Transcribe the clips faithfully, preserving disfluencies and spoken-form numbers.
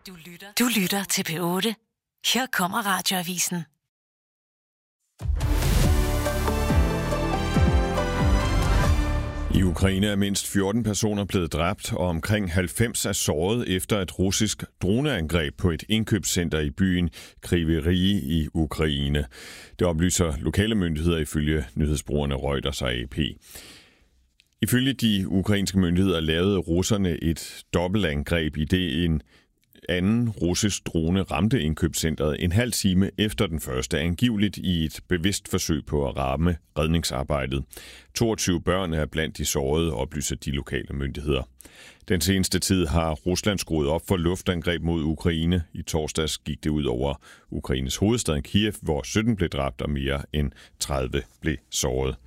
Du lytter, du lytter til P otte. Her kommer Radioavisen. I Ukraine er mindst fjorten personer blevet dræbt, og omkring halvfems er såret efter et russisk droneangreb på et indkøbscenter i byen Kryvyi Rih i Ukraine. Det oplyser lokale myndigheder ifølge nyhedsbrugerne Reuters og A P. Ifølge de ukrainske myndigheder lavede russerne et dobbeltangreb, i det en anden russisk drone ramte indkøbscentret en halv time efter den første, angiveligt i et bevidst forsøg på at ramme redningsarbejdet. toogtyve børn er blandt de sårede, oplyser de lokale myndigheder. Den seneste tid har Rusland skruet op for luftangreb mod Ukraine. I torsdags gik det ud over Ukraines hovedstad Kiev, hvor sytten blev dræbt og mere end tredive blev såret.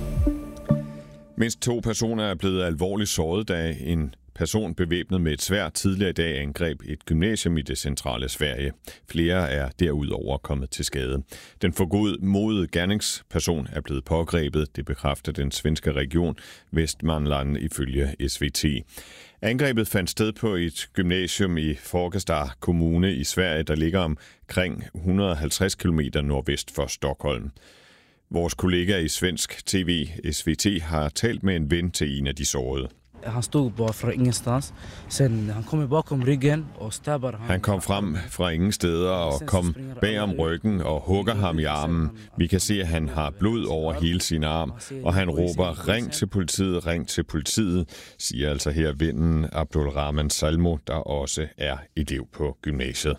Mindst to personer er blevet alvorligt såret, da en person bevæbnet med et sværd tidligere i dag angreb et gymnasium i det centrale Sverige. Flere er derudover kommet til skade. Den forgodmodede gerningsperson er blevet pågrebet, det bekræfter den svenske region Västmanland ifølge S V T. Angrebet fandt sted på et gymnasium i Fagersta kommune i Sverige, der ligger omkring et hundrede og halvtreds kilometer nordvest for Stockholm. Vores kollega i svensk tv S V T har talt med en ven til en af de sårede. Han stod bare fra ingenstans. Sen han kom bakom ryggen og stabber ham. Han kom frem fra ingen steder og kom bag om ryggen og hugger ham i armen. Vi kan se, at han har blod over hele sin arm, og han råber, ring til politiet, ring til politiet, siger altså her vennen Abdulrahman Salmo, der også er elev på gymnasiet.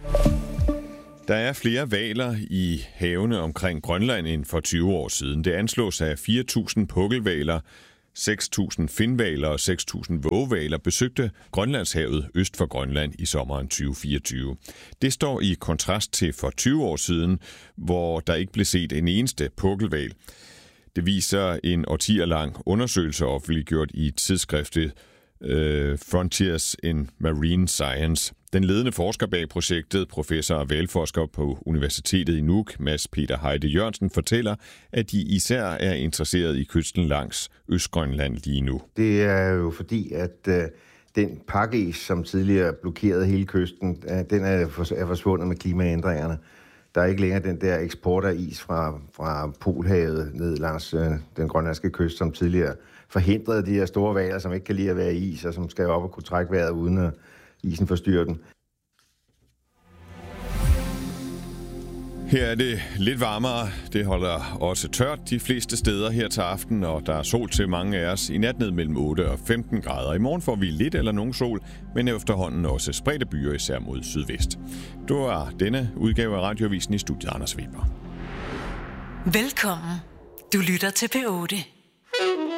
Der er flere hvaler i havene omkring Grønland end for tyve år siden. Det anslås af fire tusind pukkelhvaler, seks tusind finhvaler og seks tusind vågehvaler besøgte Grønlandshavet øst for Grønland i sommeren tyve fireogtyve. Det står i kontrast til for tyve år siden, hvor der ikke blev set en eneste pukkelhval. Det viser en årtier lang undersøgelse offentliggjort i tidsskriftet uh, Frontiers in Marine Science. Den ledende forsker bag projektet, professor og hvalforsker på Universitetet i Nuuk, Mads Peter Heide Jørgensen, fortæller, at de især er interesseret i kysten langs Østgrønland lige nu. Det er jo fordi, at øh, den pakkeis, som tidligere blokerede hele kysten, øh, den er, for, er forsvundet med klimaændringerne. Der er ikke længere den der eksport af is fra, fra Polhavet ned langs øh, den grønlandske kyst, som tidligere forhindrede de her store hvaler, som ikke kan lide at være i is, og som skal op og kunne trække vejret uden at isen forstyrrer den. Her er det lidt varmere. Det holder også tørt de fleste steder her til aften, og der er sol til mange af os. I nat ned mellem otte og femten grader. I morgen får vi lidt eller nogen sol, men efterhånden også spredte byer, især mod sydvest. Du er denne udgave af Radioavisen, i studiet Anders Weber. Velkommen. Du lytter til P otte.